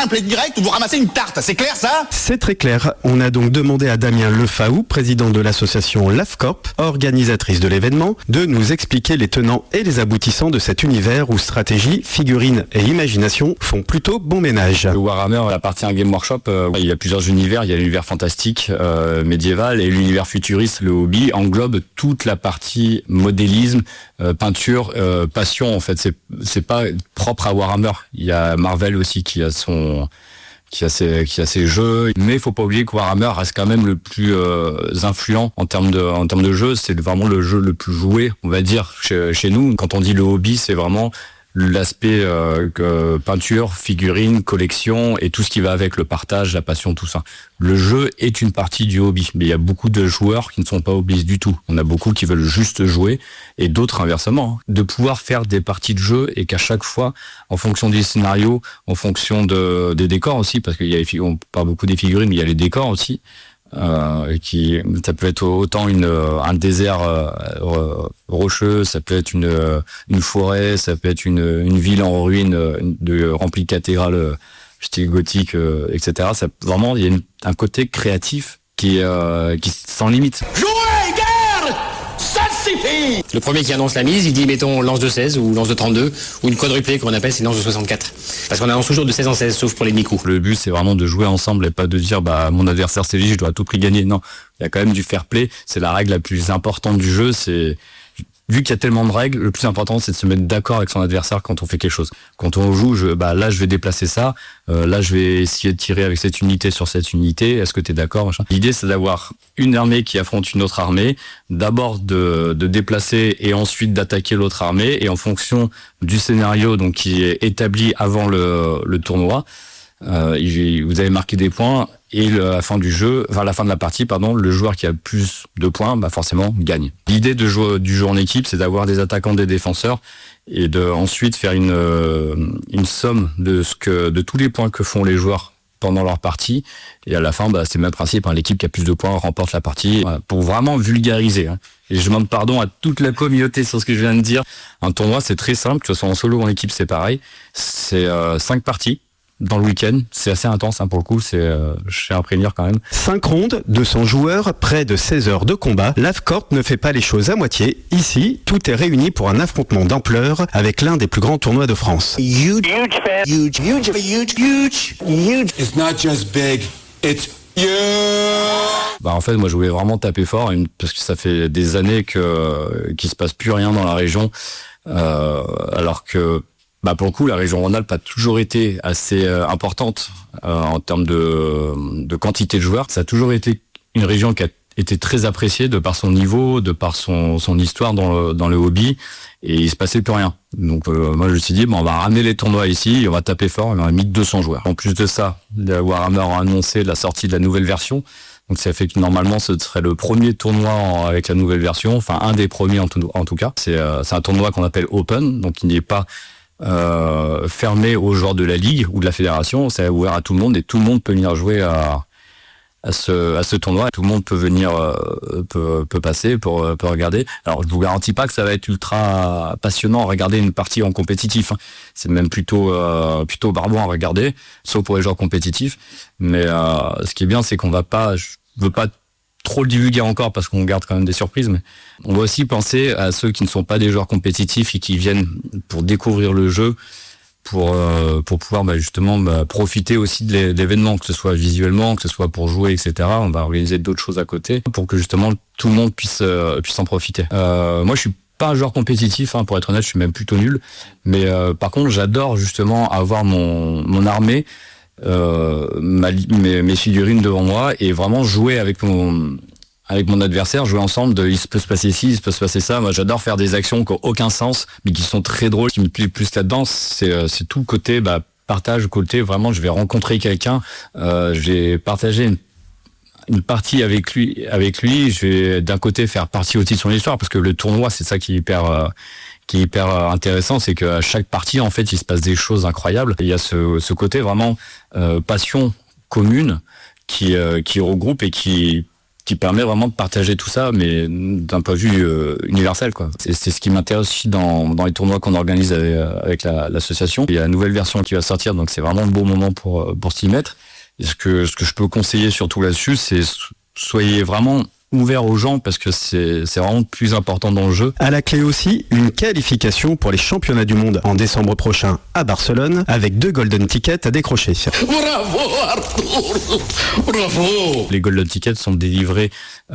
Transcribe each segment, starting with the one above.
simple et direct ou vous ramassez une tarte. C'est clair ça ? C'est très clair. On a donc demandé à Damien Lefaou, président de l'association LAFCORP, organisatrice de l'événement, de nous expliquer les tenants et les aboutissants de cet univers où stratégie, figurines et imagination font plutôt bon ménage. Le Warhammer appartient à un Game Workshop. Il y a plusieurs univers. Il y a l'univers fantastique, médiéval, et l'univers futuriste. Le hobby englobe toute la partie modélisme, peinture, passion. En fait, c'est pas propre à Warhammer. Il y a Marvel aussi qui a ses jeux, mais il faut pas oublier que Warhammer reste quand même le plus influent en termes de jeu. C'est vraiment le jeu le plus joué, on va dire, chez nous. Quand on dit le hobby, c'est vraiment l'aspect peinture, figurine, collection et tout ce qui va avec le partage, la passion, tout ça. Le jeu est une partie du hobby, mais il y a beaucoup de joueurs qui ne sont pas hobbyistes du tout. On a beaucoup qui veulent juste jouer et d'autres inversement. De pouvoir faire des parties de jeu et qu'à chaque fois, en fonction des scénarios, en fonction des décors aussi, parce on parle beaucoup des figurines, mais il y a les décors aussi. Ça peut être autant un désert rocheux, ça peut être une forêt, ça peut être une ville en ruine remplie de cathédrales style gothique, etc. Vraiment, il y a un côté créatif qui sans limite. Jouez, garde ! Ça suffit ! Le premier qui annonce la mise, il dit mettons lance de 16 ou lance de 32 ou une quadruplée qu'on appelle, c'est lance de 64. Parce qu'on annonce toujours de 16 en 16 sauf pour les demi-coups. Le but c'est vraiment de jouer ensemble et pas de dire mon adversaire c'est lui, je dois à tout prix gagner. Non, il y a quand même du fair play, c'est la règle la plus importante du jeu, vu qu'il y a tellement de règles, le plus important c'est de se mettre d'accord avec son adversaire quand on fait quelque chose. Quand on joue, là je vais déplacer ça, là je vais essayer de tirer avec cette unité sur cette unité, est-ce que tu es d'accord, machin. L'idée c'est d'avoir une armée qui affronte une autre armée, d'abord de déplacer et ensuite d'attaquer l'autre armée, et en fonction du scénario donc qui est établi avant le tournoi, vous avez marqué des points et à la fin de la partie, le joueur qui a le plus de points, forcément gagne. L'idée du jeu en équipe, c'est d'avoir des attaquants, des défenseurs et de ensuite faire une somme de tous les points que font les joueurs pendant leur partie, et à la fin c'est le même principe, l'équipe qui a plus de points remporte la partie, pour vraiment vulgariser. Et je demande pardon à toute la communauté sur ce que je viens de dire. Un tournoi c'est très simple, que ce soit en solo ou en équipe c'est pareil, c'est 5 parties dans le week-end, c'est assez intense pour le coup, je suis imprégné quand même. 5 rondes, 200 joueurs, près de 16 heures de combat. LAFCORP ne fait pas les choses à moitié. Ici, tout est réuni pour un affrontement d'ampleur avec l'un des plus grands tournois de France. Huge fan. Huge. It's not just big, it's huge. En fait, moi je voulais vraiment taper fort, parce que ça fait des années qu'il se passe plus rien dans la région, alors que pour le coup, la région Rhône-Alpes a toujours été assez importante en termes de quantité de joueurs. Ça a toujours été une région qui a été très appréciée de par son niveau, de par son histoire dans le hobby, et il se passait plus rien. Donc moi je me suis dit, on va ramener les tournois ici, on va taper fort, on a mis 200 joueurs. En plus de ça, Warhammer a annoncé la sortie de la nouvelle version. Donc ça fait que normalement ce serait le premier tournoi avec la nouvelle version, enfin un des premiers en tout cas. C'est un tournoi qu'on appelle Open, donc il n'est pas fermé aux joueurs de la ligue ou de la fédération, c'est ouvert à tout le monde et tout le monde peut venir jouer à ce tournoi. Tout le monde peut venir, peut passer, peut regarder. Alors je vous garantis pas que ça va être ultra passionnant à regarder une partie en compétitif. C'est même plutôt barbant à regarder, sauf pour les joueurs compétitifs. Mais ce qui est bien, c'est je veux pas trop le divulguer encore parce qu'on garde quand même des surprises, mais on va aussi penser à ceux qui ne sont pas des joueurs compétitifs et qui viennent pour découvrir le jeu, pour pouvoir justement profiter aussi de l'événement, que ce soit visuellement, que ce soit pour jouer, etc. On va organiser d'autres choses à côté pour que justement tout le monde puisse en profiter. Moi, je suis pas un joueur compétitif, pour être honnête, je suis même plutôt nul, mais par contre, j'adore justement avoir mon armée, mes figurines devant moi et vraiment jouer avec mon adversaire, jouer ensemble, il peut se passer ci, il se peut se passer ça. Moi j'adore faire des actions qui n'ont aucun sens mais qui sont très drôles. Ce qui me plaît plus là-dedans, c'est tout le côté partage, côté vraiment je vais rencontrer quelqu'un, j'ai partagé une partie avec lui, je vais d'un côté faire partie aussi de son histoire, parce que le tournoi c'est ça qui est hyper intéressant, c'est qu'à chaque partie en fait il se passe des choses incroyables. Il y a ce côté vraiment passion commune qui regroupe et qui qui permet vraiment de partager tout ça, mais d'un point de vue universel, quoi. C'est ce qui m'intéresse aussi dans les tournois qu'on organise avec l'association. Il y a la nouvelle version qui va sortir, donc c'est vraiment le bon moment pour s'y mettre. Et ce que je peux conseiller surtout là-dessus, c'est soyez vraiment ouvert aux gens parce que c'est vraiment plus important dans le jeu. À la clé aussi, une qualification pour les championnats du monde en décembre prochain à Barcelone avec 2 golden tickets à décrocher. Bravo Arthur, bravo. Les golden tickets sont délivrés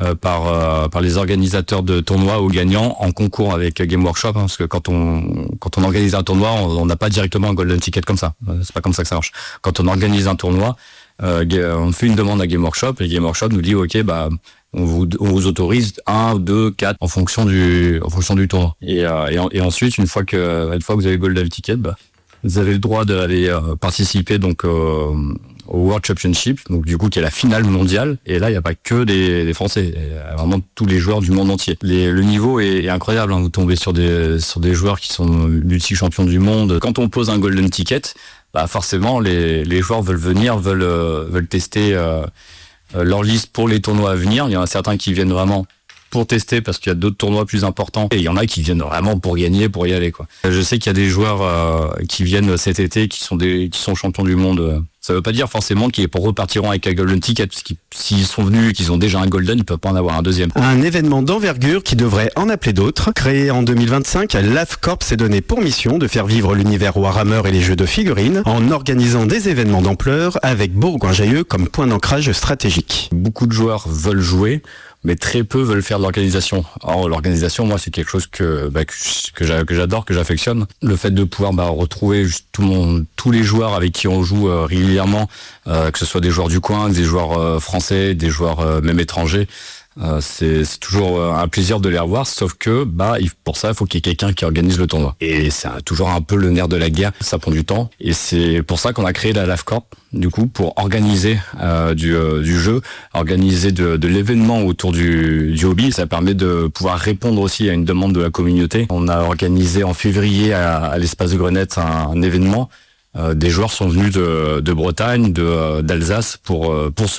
par les organisateurs de tournois aux gagnants en concours avec Game Workshop, hein, parce que quand on organise un tournoi, on n'a pas directement un golden ticket comme ça. C'est pas comme ça que ça marche. Quand on organise un tournoi, on fait une demande à Game Workshop et Game Workshop nous dit ok, bah on vous autorise 1, 2, 4 en fonction du tournoi. Et ensuite, une fois que vous avez Golden Ticket, bah, vous avez le droit d'aller participer donc au World Championship, donc du coup qui est la finale mondiale. Et là, il n'y a pas que des Français, il y a vraiment tous les joueurs du monde entier. Le niveau est incroyable. Hein. Vous tombez sur des joueurs qui sont multi-champions du monde. Quand on pose un Golden Ticket, bah forcément les joueurs veulent venir, veulent tester leur liste pour les tournois à venir. Il y en a certains qui viennent vraiment pour tester parce qu'il y a d'autres tournois plus importants et il y en a qui viennent vraiment pour gagner, pour y aller, quoi. Je sais qu'il y a des joueurs qui viennent cet été qui sont champions du monde. Ça veut pas dire forcément qu'ils repartiront avec un golden ticket, parce que s'ils sont venus et qu'ils ont déjà un golden, ils peuvent pas en avoir un deuxième. Un événement d'envergure qui devrait en appeler d'autres. Créé en 2025, l'AFCORP s'est donné pour mission de faire vivre l'univers Warhammer et les jeux de figurines en organisant des événements d'ampleur avec Bourgoin-Jallieu comme point d'ancrage stratégique. Beaucoup de joueurs veulent jouer, mais très peu veulent faire de l'organisation. Or, l'organisation, moi, c'est quelque chose que j'adore, que j'affectionne. Le fait de pouvoir retrouver tous les joueurs avec qui on joue régulièrement, que ce soit des joueurs du coin, des joueurs français, des joueurs même étrangers, c'est toujours un plaisir de les revoir, sauf que pour ça il faut qu'il y ait quelqu'un qui organise le tournoi, et c'est toujours un peu le nerf de la guerre, ça prend du temps, et c'est pour ça qu'on a créé la LAFCORP, du coup, pour organiser du jeu, organiser de l'événement autour du hobby. Ça permet de pouvoir répondre aussi à une demande de la communauté. On a organisé en février à l'espace de Grenette un événement. Des joueurs sont venus de Bretagne, d'Alsace pour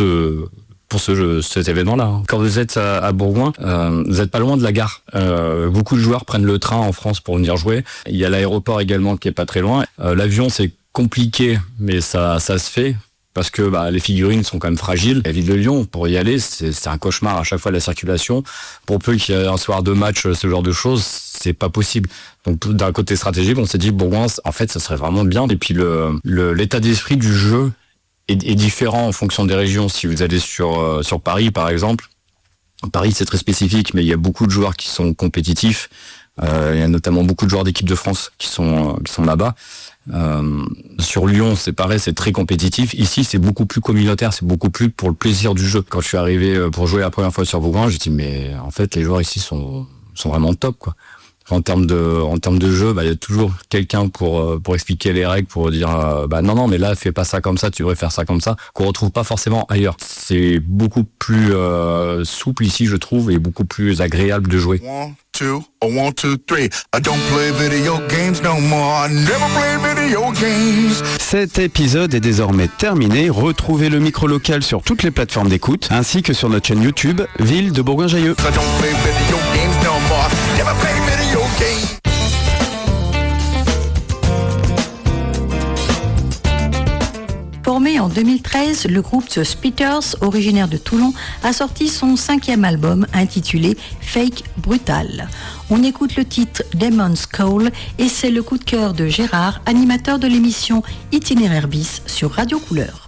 cet événement-là. Quand vous êtes à Bourgoin, vous n'êtes pas loin de la gare. Beaucoup de joueurs prennent le train en France pour venir jouer. Il y a l'aéroport également qui est pas très loin. L'avion, c'est compliqué, mais ça se fait. Parce que les figurines sont quand même fragiles. La ville de Lyon, pour y aller, c'est un cauchemar à chaque fois, la circulation. Pour peu qu'il y ait un soir de match, ce genre de choses, c'est pas possible. Donc d'un côté stratégique, on s'est dit Bourgoin, en fait, ça serait vraiment bien. Et puis l'état d'esprit du jeu est différent en fonction des régions. Si vous allez sur Paris, par exemple, Paris c'est très spécifique, mais il y a beaucoup de joueurs qui sont compétitifs. Il y a notamment beaucoup de joueurs d'équipe de France qui sont là-bas. Sur Lyon, c'est pareil, c'est très compétitif. Ici, c'est beaucoup plus communautaire, c'est beaucoup plus pour le plaisir du jeu. Quand je suis arrivé pour jouer la première fois sur Bourgoin, j'ai dit mais en fait les joueurs ici sont vraiment top, quoi. En termes de jeu, il y a toujours quelqu'un pour expliquer les règles, pour dire non mais là fais pas ça comme ça, tu devrais faire ça comme ça, qu'on retrouve pas forcément ailleurs. C'est beaucoup plus souple ici, je trouve, et beaucoup plus agréable de jouer. 1, 2, 1, 2, 3. I don't play video games no more. I never play video games. Cet épisode est désormais terminé. Retrouvez le micro local sur toutes les plateformes d'écoute, ainsi que sur notre chaîne YouTube, Ville de Bourgoin-Jallieu. I don't play video games no more. Never play video games. Formé en 2013, le groupe The Spitters, originaire de Toulon, a sorti son 5e album intitulé Fake Brutal. On écoute le titre Demon's Call et c'est le coup de cœur de Gérard, animateur de l'émission Itinéraire bis sur Radio Couleur.